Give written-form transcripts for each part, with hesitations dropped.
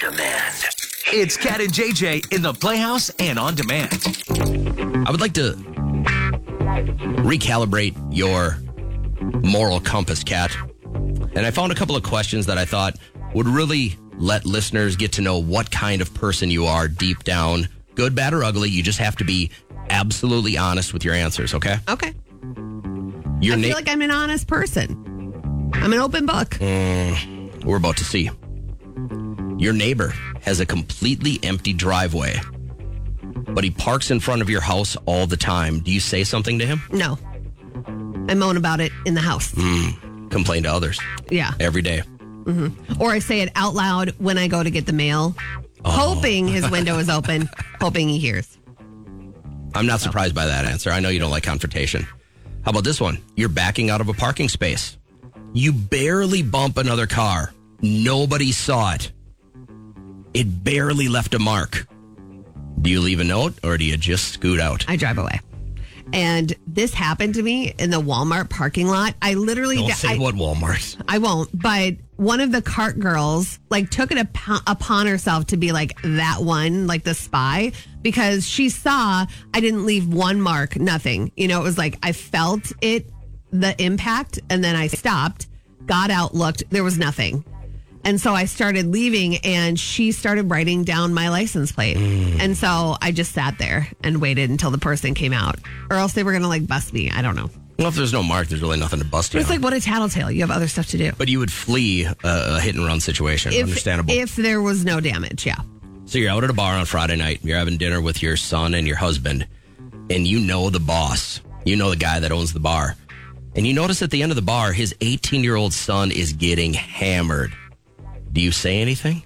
demand. It's Cat and JJ in the Playhouse and on demand. I would like to recalibrate your moral compass, Cat. And I found a couple of questions that I thought would really let listeners get to know what kind of person you are deep down. Good, bad, or ugly. You just have to be absolutely honest with your answers, okay? Okay. I feel like I'm an honest person. I'm an open book. We're about to see. Your neighbor has a completely empty driveway, but he parks in front of your house all the time. Do you say something to him? No. I moan about it in the house. Complain to others. Yeah. Every day. Or I say it out loud when I go to get the mail, hoping his window is open, hoping he hears. I'm not surprised by that answer. I know you don't like confrontation. How about this one? You're backing out of a parking space. You barely bump another car. Nobody saw it. It barely left a mark. Do you leave a note or do you just scoot out? I drive away. And this happened to me in the Walmart parking lot. I literally... Don't say what Walmart. I won't, but one of the cart girls took it upon herself to be that one, the spy, because she saw I didn't leave one mark, nothing. It was I felt it, the impact, and then I stopped, got out, looked, there was nothing. And so I started leaving and she started writing down my license plate. And so I just sat there and waited until the person came out, or else they were going to bust me. I don't know. Well, if there's no mark, there's really nothing to bust you It's on. what a tattletale. You have other stuff to do. But you would flee a hit and run situation. Understandable. If there was no damage, yeah. So you're out at a bar on Friday night. You're having dinner with your son and your husband. And you know the boss. You know the guy that owns the bar. And you notice at the end of the bar, his 18-year-old son is getting hammered. Do you say anything?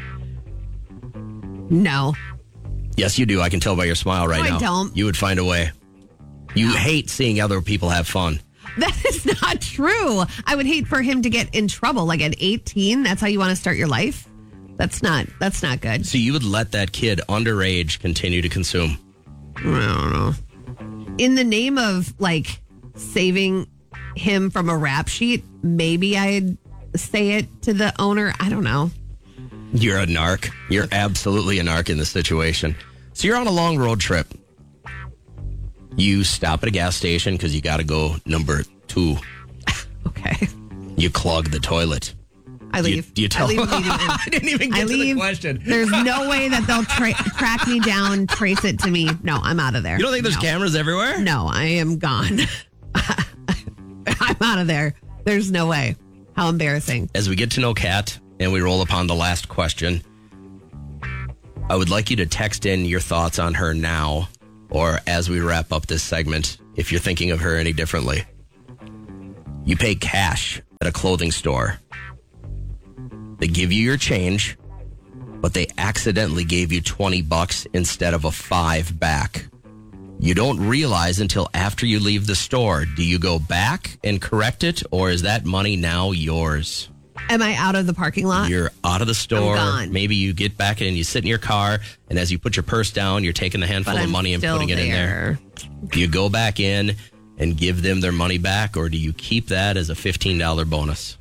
No. Yes, you do. I can tell by your smile right now. I don't. You would find a way. You hate seeing other people have fun. That is not true. I would hate for him to get in trouble. At 18, that's how you want to start your life? That's not good. So you would let that kid underage continue to consume? I don't know. In the name of saving him from a rap sheet, maybe I'd say it to the owner. I don't know. You're a narc. You're absolutely a narc in this situation. So you're on a long road trip. You stop at a gas station because you got to go number 2. Okay. You clog the toilet. I leave. Do you tell I leave them? I didn't even get to the question. There's no way that they'll track me down, trace it to me. No, I'm out of there. You don't think there's cameras everywhere? No, I am gone. I'm out of there. There's no way. How embarrassing. As we get to know Kat and we roll upon the last question, I would like you to text in your thoughts on her now, or as we wrap up this segment, if you're thinking of her any differently. You pay cash at a clothing store. They give you your change, but they accidentally gave you $20 instead of a $5 back. You don't realize until after you leave the store. Do you go back and correct it, or is that money now yours? Am I out of the parking lot? You're out of the store. I'm gone. Maybe you get back and you sit in your car, and as you put your purse down, you're taking the handful of money and putting it in there. Do you go back in and give them their money back, or do you keep that as a $15 bonus?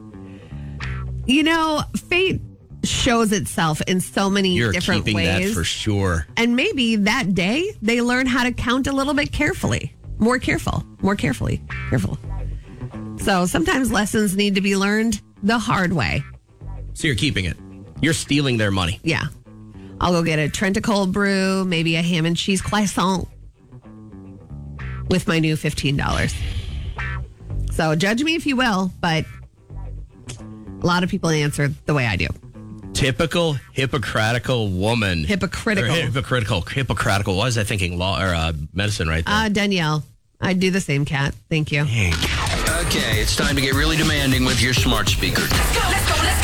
Fate shows itself in so many different ways. You're keeping that for sure. And maybe that day they learn how to count a little bit carefully. More carefully. So sometimes lessons need to be learned the hard way. So you're keeping it. You're stealing their money. Yeah. I'll go get a Trenta cold brew, maybe a ham and cheese croissant with my new $15. So judge me if you will, but a lot of people answer the way I do. Typical hypocritical woman. Hypocritical. Hypocritical. Why was I thinking law or medicine right there? Danielle. I'd do the same, Kat. Thank you. Okay, it's time to get really demanding with your smart speaker. Let's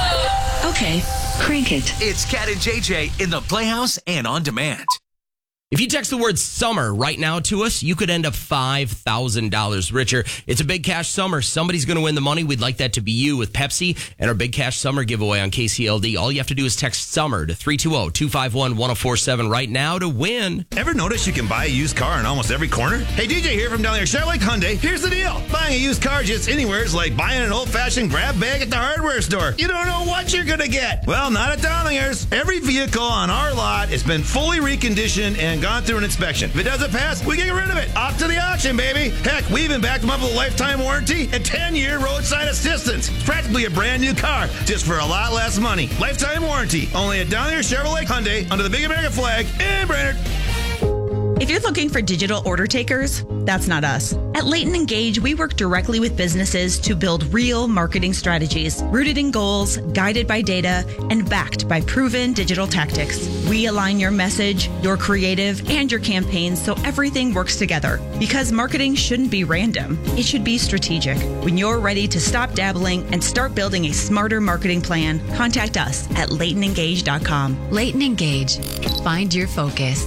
go. Okay, crank it. It's Cat and JJ in the Playhouse and on demand. If you text the word summer right now to us, you could end up $5,000 richer. It's a big cash summer. Somebody's going to win the money. We'd like that to be you with Pepsi and our big cash summer giveaway on KCLD. All you have to do is text summer to 320-251-1047 right now to win. Ever notice you can buy a used car in almost every corner? Hey, DJ here from down there, Chevrolet Hyundai. Here's the deal. Buying a used car just anywhere is like buying an old-fashioned grab bag at the hardware store. You don't know what you're going to get. Well, not at Dowlingers. Every vehicle on our lot has been fully reconditioned and gone through an inspection. If it doesn't pass, we get rid of it. Off to the auction, baby. Heck, we even backed them up with a lifetime warranty and 10-year roadside assistance. It's practically a brand new car, just for a lot less money. Lifetime warranty. Only at Down Here Chevrolet Hyundai under the big American flag in Brainerd. If you're looking for digital order takers, that's not us. At Leighton Engage, we work directly with businesses to build real marketing strategies, rooted in goals, guided by data, and backed by proven digital tactics. We align your message, your creative, and your campaigns so everything works together. Because marketing shouldn't be random. It should be strategic. When you're ready to stop dabbling and start building a smarter marketing plan, contact us at LeightonEngage.com. Leighton Engage. Find your focus.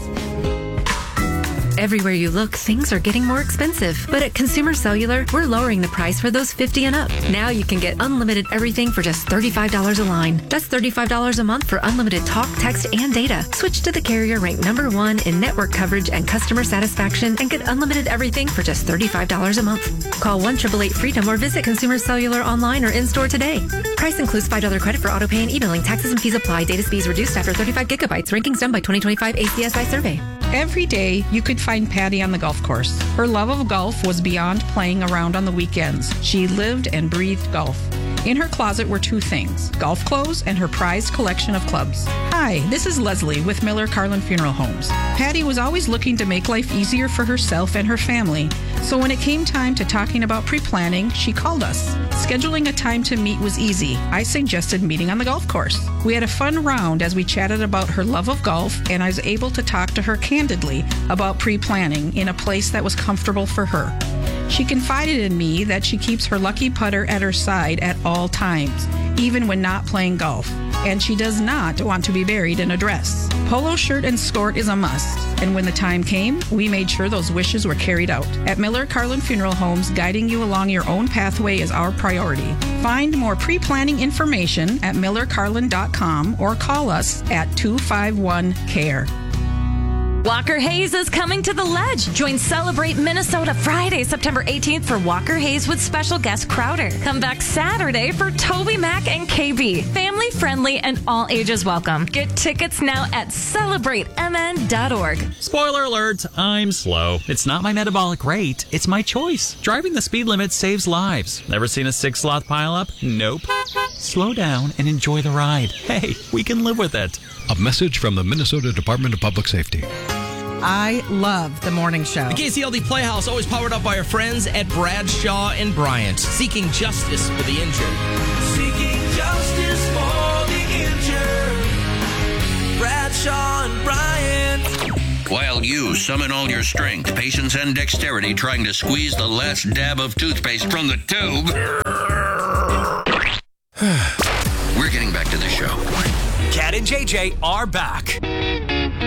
Everywhere you look, things are getting more expensive. But at Consumer Cellular, we're lowering the price for those 50 and up. Now you can get unlimited everything for just $35 a line. That's $35 a month for unlimited talk, text, and data. Switch to the carrier ranked #1 in network coverage and customer satisfaction and get unlimited everything for just $35 a month. Call 1-888-FREEDOM or visit Consumer Cellular online or in-store today. Price includes $5 credit for auto pay and e-billing. Taxes and fees apply. Data speeds reduced after 35 gigabytes. Rankings done by 2025 ACSI survey. Every day, you could find Patty on the golf course. Her love of golf was beyond playing around on the weekends. She lived and breathed golf. In her closet were two things, golf clothes and her prized collection of clubs. Hi, this is Leslie with Miller Carlin Funeral Homes. Patty was always looking to make life easier for herself and her family. So when it came time to talking about pre-planning, she called us. Scheduling a time to meet was easy. I suggested meeting on the golf course. We had a fun round as we chatted about her love of golf, and I was able to talk to her candidly about pre-planning in a place that was comfortable for her. She confided in me that she keeps her lucky putter at her side at all times, even when not playing golf. And she does not want to be buried in a dress. Polo shirt and skirt is a must. And when the time came, we made sure those wishes were carried out. At Miller Carlin Funeral Homes, guiding you along your own pathway is our priority. Find more pre-planning information at millercarlin.com or call us at 251-CARE. Walker Hayes is coming to the Ledge. Join Celebrate Minnesota Friday, September 18th for Walker Hayes with special guest Crowder. Come back Saturday for Toby Mac and KB. Family friendly and all ages welcome. Get tickets now at CelebrateMN.org. Spoiler alert, I'm slow. It's not my metabolic rate, it's my choice. Driving the speed limit saves lives. Never seen a 6-sloth pileup? Nope. Slow down and enjoy the ride. Hey, we can live with it. A message from the Minnesota Department of Public Safety. I love the morning show. The KCLD Playhouse, always powered up by our friends at Bradshaw and Bryant, seeking justice for the injured. Seeking justice for the injured. Bradshaw and Bryant. While you summon all your strength, patience, and dexterity trying to squeeze the last dab of toothpaste from the tube. We're getting back to the show. Cat and JJ are back.